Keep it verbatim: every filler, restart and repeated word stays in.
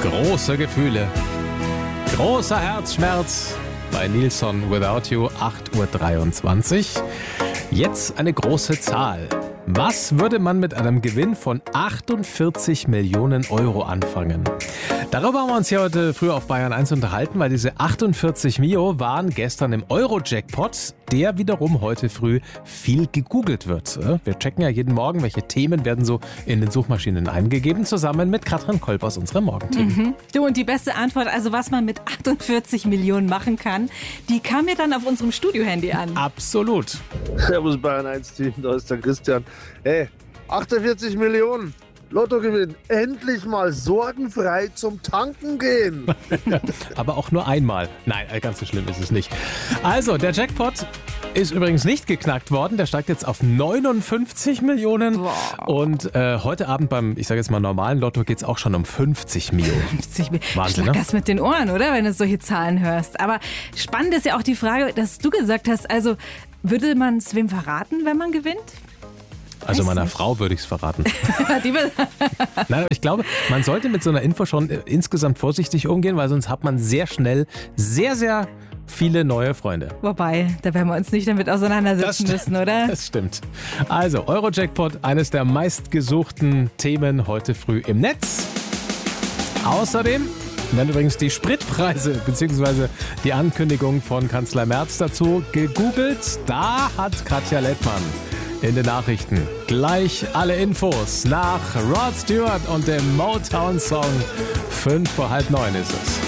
Große Gefühle, großer Herzschmerz bei Nilsson Without You, acht Uhr dreiundzwanzig. Jetzt eine große Zahl. Was würde man mit einem Gewinn von achtundvierzig Millionen Euro anfangen? Darüber haben wir uns ja heute früh auf Bayern eins unterhalten, weil diese achtundvierzig Mio waren gestern im Euro-Jackpot, der wiederum heute früh viel gegoogelt wird. Wir checken ja jeden Morgen, welche Themen werden so in den Suchmaschinen eingegeben, zusammen mit Katrin Kolb aus unserem Morgenteam. Mhm. Du, und die beste Antwort, also was man mit achtundvierzig Millionen machen kann, die kam mir dann auf unserem Studiohandy an. Absolut. Servus Bayern eins Team, da ist der Christian. Hey, achtundvierzig Millionen, Lottogewinn, endlich mal sorgenfrei zum Tanken gehen. Aber auch nur einmal. Nein, ganz so schlimm ist es nicht. Also, der Jackpot ist übrigens nicht geknackt worden. Der steigt jetzt auf neunundfünfzig Millionen. Wow. Und äh, heute Abend beim, ich sage jetzt mal normalen Lotto, geht es auch schon um fünfzig Millionen. fünfzig Millionen. Wahnsinn, Schlag ne? das mit den Ohren, oder? Wenn du solche Zahlen hörst. Aber spannend ist ja auch die Frage, dass du gesagt hast, also würde man es wem verraten, wenn man gewinnt? Also Weiß meiner nicht. Frau würde ich es verraten. Die will- Nein, aber ich glaube, man sollte mit so einer Info schon äh, insgesamt vorsichtig umgehen, weil sonst hat man sehr schnell sehr, sehr viele neue Freunde. Wobei, da werden wir uns nicht damit auseinandersetzen müssen, oder? Das stimmt. Also, Euro-Jackpot, eines der meistgesuchten Themen heute früh im Netz. Außerdem werden übrigens die Spritpreise bzw. die Ankündigung von Kanzler Merz dazu gegoogelt. Da hat Katja Lettmann in den Nachrichten gleich alle Infos nach Rod Stewart und dem Motown-Song. Fünf vor halb neun ist es.